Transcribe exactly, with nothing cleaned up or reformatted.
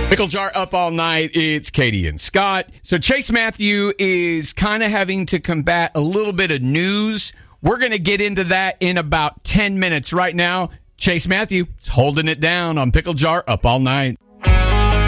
Pickle Jar up all night. It's Katie and Scott. So Chase Matthew is kind of having to combat a little bit of news. We're going to get into that in about ten minutes. Right now, Chase Matthew is holding it down on Pickle Jar up all night.